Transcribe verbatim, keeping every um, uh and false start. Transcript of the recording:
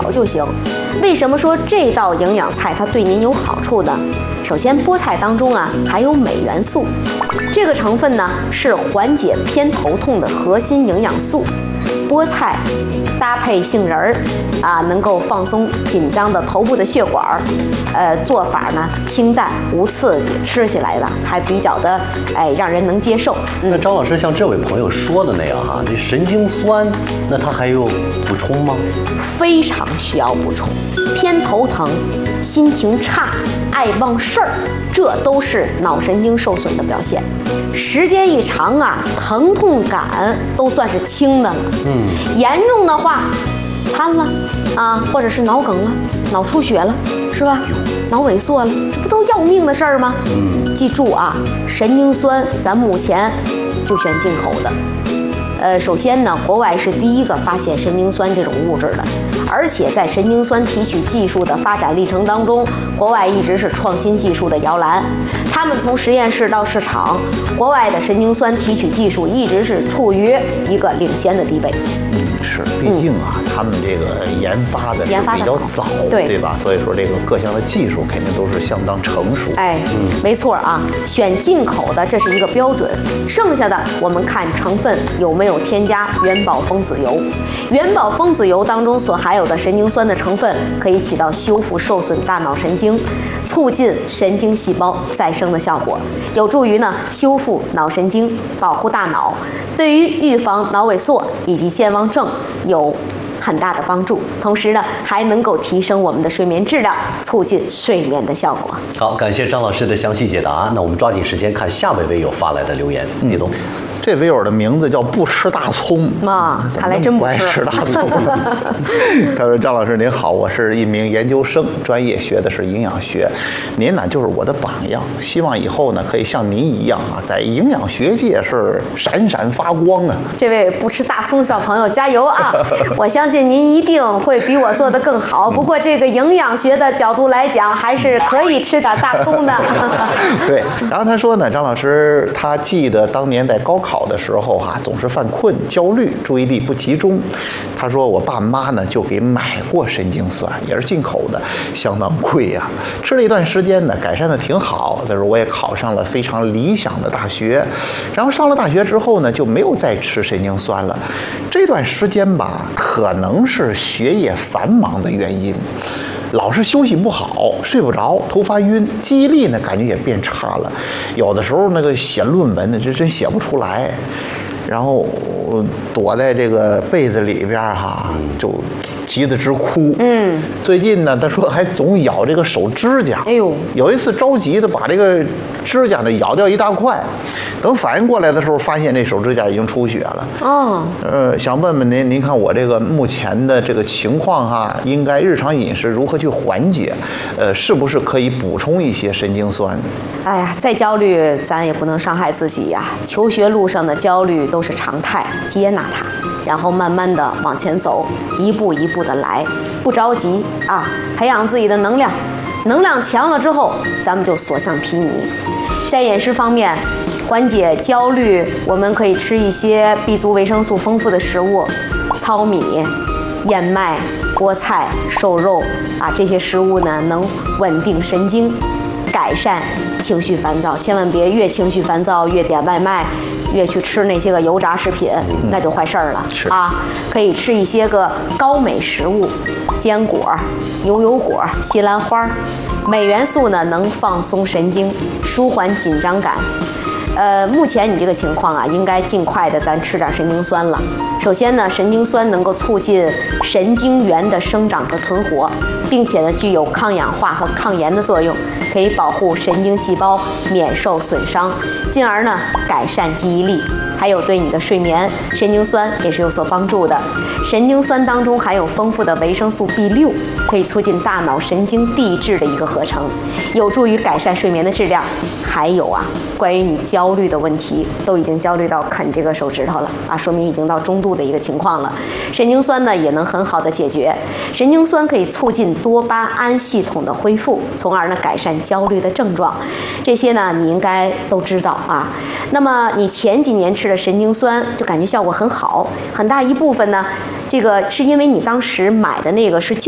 口就行。为什么说这道营养菜它对您有好处呢？首先，菠菜当中啊含有镁元素，这个成分呢是缓解偏头痛的核心营养素。菠菜搭配杏仁儿啊，能够放松紧张的头部的血管儿。呃，做法呢清淡无刺激，吃起来呢还比较的哎让人能接受。 嗯、那张老师像这位朋友说的那样哈、啊，这神经酸，那他还有补充吗？ 非常需要补充。偏头疼、心情差、爱忘事儿，这都是脑神经受损的表现。时间一长啊，疼痛感都算是轻的了。嗯，严重的话，瘫了啊，或者是脑梗了、脑出血了，是吧？脑萎缩了，这不都要命的事儿吗？嗯，记住啊，神经酸咱目前就选进口的。呃，首先呢，国外是第一个发现神经酸这种物质的，而且在神经酸提取技术的发展历程当中，国外一直是创新技术的摇篮。他们从实验室到市场，国外的神经酸提取技术一直是处于一个领先的地位。 嗯，是，毕竟啊，嗯、他们这个研发的是比较早， 对对吧？所以说这个各项的技术肯定都是相当成熟。 哎，嗯，没错啊，选进口的这是一个标准，剩下的我们看成分有没有添加元宝分子油。元宝分子油当中所含有的神经酸的成分，可以起到修复受损大脑神经、促进神经细胞再生的效果，有助于呢修复脑神经、保护大脑，对于预防脑萎缩以及健忘症有很大的帮助。同时呢，还能够提升我们的睡眠质量，促进睡眠的效果。 好，感谢张老师的详细解答。那我们抓紧时间看下位微友发来的留言。李东。 这位友的名字叫不吃大葱啊，看来真不爱吃大葱。他说：“张老师您好，我是一名研究生，专业学的是营养学，您呢就是我的榜样，希望以后呢可以像您一样啊，在营养学界是闪闪发光啊。” 这位不吃大葱小朋友加油啊！我相信您一定会比我做得更好。不过这个营养学的角度来讲，还是可以吃点大葱的。 对，然后他说呢，张老师他记得当年在高考的时候哈、啊，总是犯困、焦虑、注意力不集中。他说我爸妈呢就给买过神经酸，也是进口的，相当贵呀、啊。吃了一段时间呢，改善的挺好。他说我也考上了非常理想的大学，然后上了大学之后呢，就没有再吃神经酸了。这段时间吧，可能是学业繁忙的原因。老是休息不好，睡不着，头发晕，记忆力呢感觉也变差了，有的时候那个写论文呢，这真写不出来，然后躲在这个被子里边哈，就急得直哭。嗯，最近呢，他说还总咬这个手指甲。哎呦，有一次着急的把这个指甲呢咬掉一大块，等反应过来的时候，发现这手指甲已经出血了。哦，呃，想问问您，您看我这个目前的这个情况哈，应该日常饮食如何去缓解？呃，是不是可以补充一些神经酸？ 哎呀，再焦虑，咱也不能伤害自己呀。求学路上的焦虑都是常态，接纳它，然后慢慢的往前走，一步一步的来，不着急啊，培养自己的能量，能量强了之后，咱们就所向披靡。在饮食方面，缓解焦虑，我们可以吃一些 B 族维生素丰富的食物，糙米、燕麦、菠菜、瘦肉啊，这些食物呢能稳定神经，改善情绪烦躁。千万别越情绪烦躁越点外卖，越去吃那些个油炸食品，嗯、那就坏事儿了啊！可以吃一些个高镁食物，坚果、牛油果、西兰花。镁元素呢能放松神经，舒缓紧张感。呃，目前你这个情况啊，应该尽快的咱吃点神经酸了。首先呢，神经酸能够促进神经元的生长和存活，并且呢具有抗氧化和抗炎的作用，可以保护神经细胞免受损伤，进而呢改善记忆力，还有对你的睡眠，神经酸也是有所帮助的。神经酸当中含有丰富的维生素 B 六，可以促进大脑神经递质的一个合成，有助于改善睡眠的质量。还有啊，关于你焦虑的问题，都已经焦虑到啃这个手指头了啊，说明已经到中度的一个情况了。神经酸呢也能很好的解决，神经酸可以促进多巴胺系统的恢复，从而呢改善焦虑的症状。这些呢你应该都知道啊。那么你前几年吃的神经酸就感觉效果很好，很大一部分呢，这个是因为你当时买的那个是